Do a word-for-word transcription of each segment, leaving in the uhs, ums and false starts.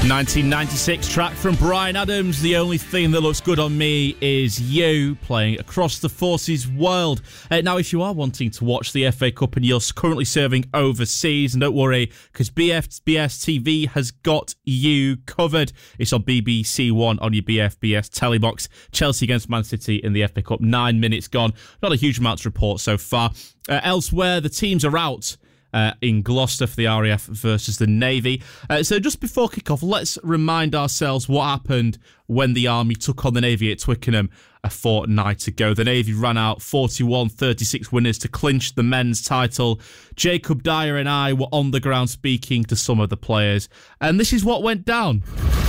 nineteen ninety-six track from Bryan Adams. The only thing that looks good on me is you, playing across the Forces world. Uh, now, if you are wanting to watch the F A Cup and you're currently serving overseas, and don't worry, because B F B S T V has got you covered. It's on B B C One on your B F B S telly box. Chelsea against Man City in the F A Cup. Nine minutes gone. Not a huge amount to report so far. Uh, elsewhere, the teams are out. Uh, in Gloucester for the R A F versus the Navy. Uh, so just before kick-off, let's remind ourselves what happened when the Army took on the Navy at Twickenham a fortnight ago. The Navy ran out forty-one thirty-six winners to clinch the men's title. Jacob Dyer and I were on the ground speaking to some of the players, and this is what went down.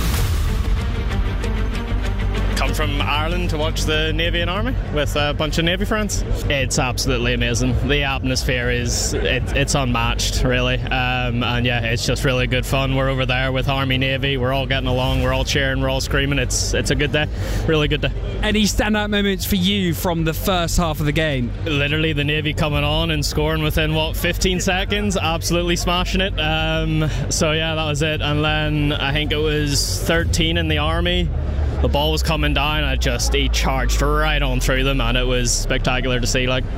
Come from Ireland to watch the Navy and Army with a bunch of Navy friends. It's absolutely amazing. The atmosphere is it, it's unmatched, really. Um, and yeah, it's just really good fun. We're over there with Army, Navy. We're all getting along. We're all cheering. We're all screaming. It's it's a good day. Really good day. Any standout moments for you from the first half of the game? Literally the Navy coming on and scoring within, what, fifteen seconds. Absolutely smashing it. Um, so yeah, that was it. And then I think it was thirteen in the Army. The ball was coming down, I just, he charged right on through them, and it was spectacular to see. Like,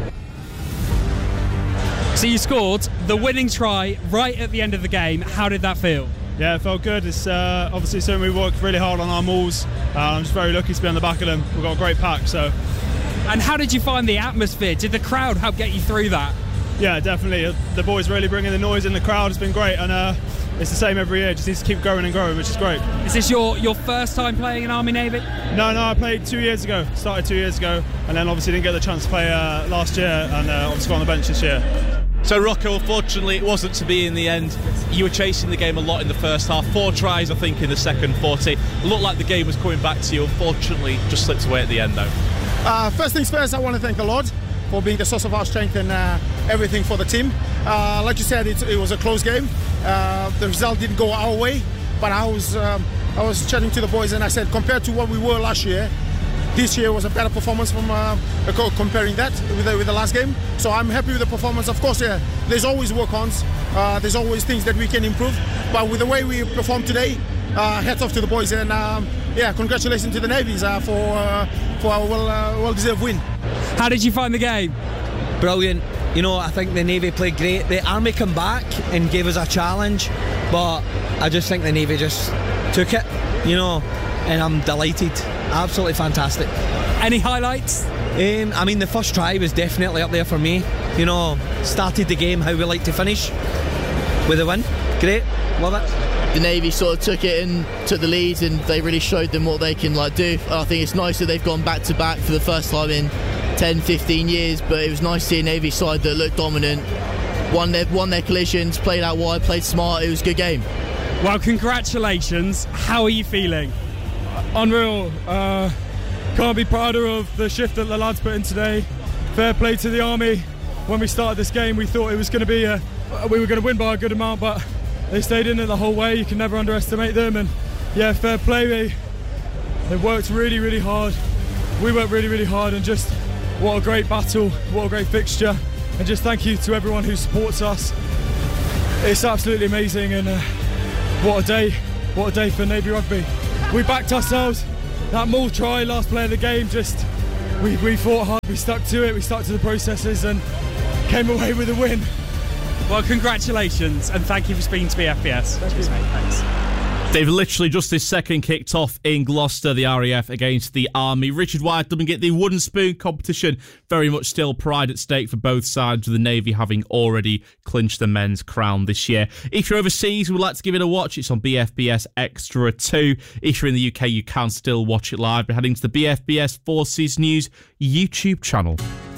So you scored the winning try right at the end of the game. How did that feel? Yeah, it felt good. It's uh, obviously something we worked really hard on our mauls. Uh, I'm just very lucky to be on the back of them. We've got a great pack, so... And how did you find the atmosphere? Did the crowd help get you through that? Yeah, definitely. The boys really bringing the noise in the crowd. It's been great, and uh, it's the same every year. It just needs to keep growing and growing, which is great. Is this your, your first time playing in Army Navy? No, no, I played two years ago. Started two years ago, and then obviously didn't get the chance to play uh, last year, and uh, obviously got on the bench this year. So Rocco, unfortunately, it wasn't to be in the end. You were chasing the game a lot in the first half. Four tries, I think, in the second forty. It looked like the game was coming back to you. Unfortunately, just slipped away at the end, though. Uh, first things first, I want to thank the Lord for being the source of our strength and uh, everything for the team. Uh, like you said, it, it was a close game. Uh, the result didn't go our way, but I was um, I was chatting to the boys and I said, compared to what we were last year, this year was a better performance from uh, comparing that with the, with the last game. So I'm happy with the performance. Of course, yeah, there's always work-ons. Uh, there's always things that we can improve. But with the way we performed today, uh, hats off to the boys. And um, yeah, congratulations to the Navies uh, for uh, for our well, uh, well-deserved win. How did you find the game? Brilliant. You know, I think the Navy played great. The Army come back and gave us a challenge, but I just think the Navy just took it, you know, and I'm delighted. Absolutely fantastic. Any highlights? Um, I mean, the first try was definitely up there for me. You know, started the game how we like to finish with a win. Great, love it. The Navy sort of took it and took the lead, and they really showed them what they can like do. I think it's nice that they've gone back to back for the first time in ten, fifteen years, but it was nice to see a Navy side that looked dominant, won their, won their collisions, played out wide, played smart. It was a good game. Well, congratulations. How are you feeling? Unreal. Uh, can't be prouder of the shift that the lads put in today. Fair play to the Army. When we started this game, we thought it was going to be a, we were going to win by a good amount, but they stayed in it the whole way. You can never underestimate them, and yeah, fair play. They, they worked really, really hard. We worked really, really hard, and just what a great battle, what a great fixture, and just thank you to everyone who supports us. It's absolutely amazing, and uh, what a day, what a day for Navy Rugby. We backed ourselves. That maul try, last play of the game, just we, we fought hard, we stuck to it, we stuck to the processes and came away with a win. Well, congratulations, and thank you for speaking to B F B S. Cheers, mate. Thanks. They've literally just this second kicked off in Gloucester, the R A F against the Army. Richard White doesn't get the wooden spoon competition. Very much still pride at stake for both sides, with the Navy having already clinched the men's crown this year. If you're overseas and would like to give it a watch, it's on B F B S Extra two. If you're in the U K, you can still watch it live by heading to the B F B S Forces News YouTube channel.